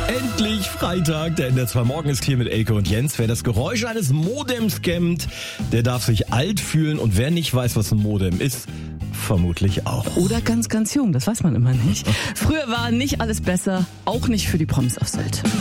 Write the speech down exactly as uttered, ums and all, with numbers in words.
Endlich Freitag, der N D R zwei Morgen ist hier mit Elke und Jens. Wer das Geräusch eines Modems kennt, der darf sich alt fühlen. Und wer nicht weiß, was ein Modem ist, vermutlich auch. Oder ganz, ganz jung, das weiß man immer nicht. Früher war nicht alles besser, auch nicht für die Promis auf Sylt.